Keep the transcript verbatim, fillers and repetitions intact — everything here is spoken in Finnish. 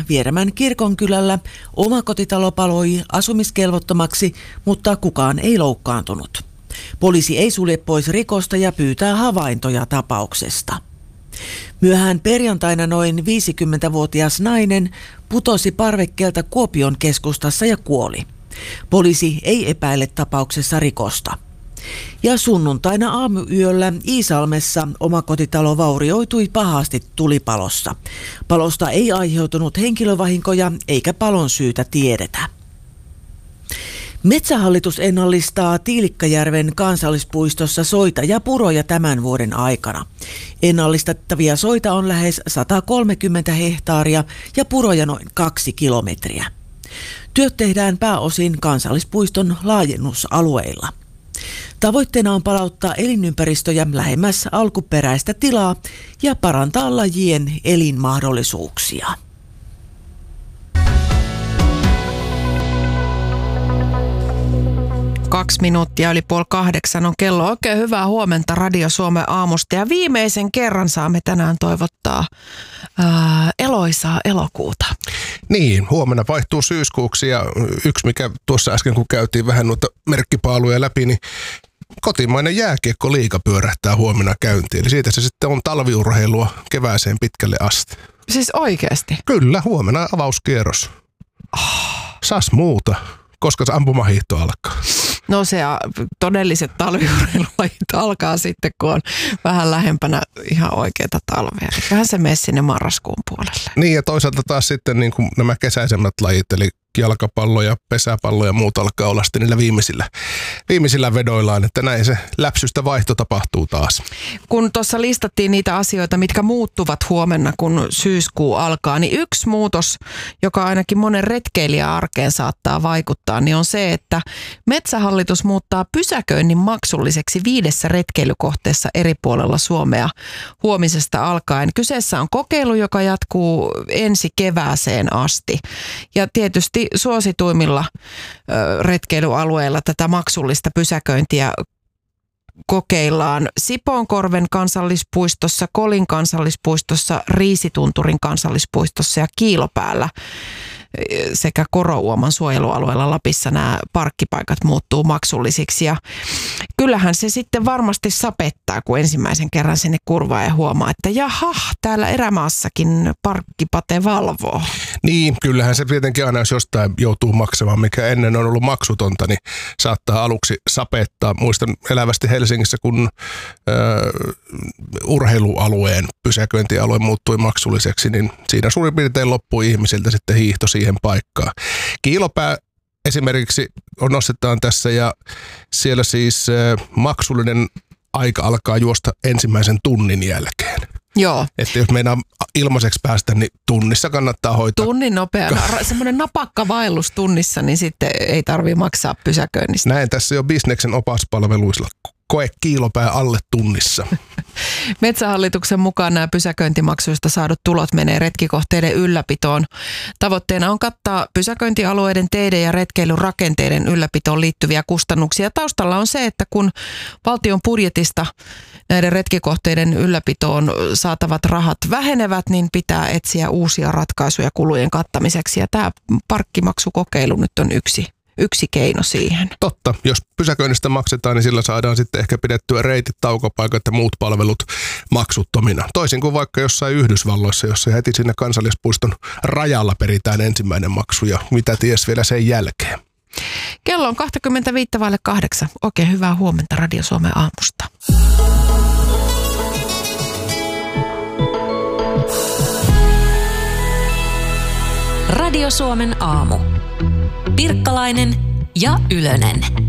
Vieremän kirkonkylällä omakotitalo paloi asumiskelvottomaksi, mutta kukaan ei loukkaantunut. Poliisi ei sulje pois rikosta ja pyytää havaintoja tapauksesta. Myöhään perjantaina noin viisikymmentävuotias nainen putosi parvekkeelta Kuopion keskustassa ja kuoli. Poliisi ei epäile tapauksessa rikosta. Ja sunnuntaina aamuyöllä Iisalmessa omakotitalo vaurioitui pahasti tulipalossa. Palosta ei aiheutunut henkilövahinkoja eikä palon syytä tiedetä. Metsähallitus ennallistaa Tiilikkajärven kansallispuistossa soita ja puroja tämän vuoden aikana. Ennallistettavia soita on lähes sata kolmekymmentä hehtaaria ja puroja noin kaksi kilometriä. Työt tehdään pääosin kansallispuiston laajennusalueilla. Tavoitteena on palauttaa elinympäristöjä lähemmäs alkuperäistä tilaa ja parantaa lajien elinmahdollisuuksia. Kaksi minuuttia yli puoli kahdeksan on kello. Oikein hyvää huomenta Radio Suomen aamusta. Ja viimeisen kerran saamme tänään toivottaa ää, eloisaa elokuuta. Niin, huomenna vaihtuu syyskuuksi ja yksi mikä tuossa äsken kun käytiin vähän noita merkkipaaluja läpi, niin kotimainen jääkiekko-liiga pyörähtää huomenna käyntiin. Eli siitä se sitten on talviurheilua kevääseen pitkälle asti. Siis oikeasti? Kyllä, huomenna avauskierros. Oh. Sas muuta. Koska se ampumahiihto alkaa? No se todelliset talviurheilulajit alkaa sitten, kun on vähän lähempänä ihan oikeita talvea. Eiköhän se mene sinne marraskuun puolelle. Niin ja toisaalta taas sitten niin kuin nämä kesäisemmät lajit, eli jalkapallo ja pesäpallo ja muut alkaa olla sitten niillä viimeisillä, viimeisillä vedoillaan, että näin se läpsystä vaihto tapahtuu taas. Kun tuossa listattiin niitä asioita, mitkä muuttuvat huomenna, kun syyskuu alkaa, niin yksi muutos, joka ainakin monen retkeilijän arkeen saattaa vaikuttaa, niin on se, että Metsähallitus muuttaa pysäköinnin maksulliseksi viidessä retkeilykohteessa eri puolella Suomea huomisesta alkaen. Kyseessä on kokeilu, joka jatkuu ensi kevääseen asti. Ja tietysti suosituimmilla ö, retkeilyalueilla tätä maksullista pysäköintiä kokeillaan Sipoonkorven kansallispuistossa, Kolin kansallispuistossa, Riisitunturin kansallispuistossa ja Kiilopäällä sekä Korouoman suojelualueella Lapissa nämä parkkipaikat muuttuu maksullisiksi. Ja kyllähän se sitten varmasti sapettaa, kun ensimmäisen kerran sinne kurvaa ja huomaa, että jaha, täällä erämaassakin parkkipate valvoo. Niin, kyllähän se tietenkin aina, jos jostain joutuu maksamaan, mikä ennen on ollut maksutonta, niin saattaa aluksi sapettaa. Muistan elävästi Helsingissä, kun ö, urheilualueen pysäköintialue muuttui maksulliseksi, niin siinä suurin piirtein loppui ihmisiltä sitten hiihto siihen paikkaan. Kiilopää esimerkiksi nostetaan tässä ja siellä siis ö, maksullinen aika alkaa juosta ensimmäisen tunnin jälkeen. Joo. Että jos meinaa ilmaiseksi päästä, niin tunnissa kannattaa hoitaa. Tunnin nopea, semmoinen napakka vaellus tunnissa, niin sitten ei tarvitse maksaa pysäköinnistä. Näin tässä jo bisneksen opaspalveluisilla. Koe kiilopää alle tunnissa. Metsähallituksen mukaan nämä pysäköintimaksuista saadut tulot menee retkikohteiden ylläpitoon. Tavoitteena on kattaa pysäköintialueiden, teiden ja retkeilyn rakenteiden ylläpitoon liittyviä kustannuksia. Taustalla on se, että kun valtion budjetista näiden retkikohteiden ylläpitoon saatavat rahat vähenevät, niin pitää etsiä uusia ratkaisuja kulujen kattamiseksi. Ja tämä parkkimaksukokeilu nyt on yksi. Yksi keino siihen. Totta. Jos pysäköinnistä maksetaan, niin sillä saadaan sitten ehkä pidettyä reitit, taukopaikat ja muut palvelut maksuttomina. Toisin kuin vaikka jossain Yhdysvalloissa, jossa heti siinä kansallispuiston rajalla peritään ensimmäinen maksu ja mitä ties vielä sen jälkeen. Kello on kaksikymmentäviisi vaille kahdeksan. Oikein hyvää huomenta Radio Suomen aamusta. Radio Suomen aamu. Pirkkalainen ja Ylönen.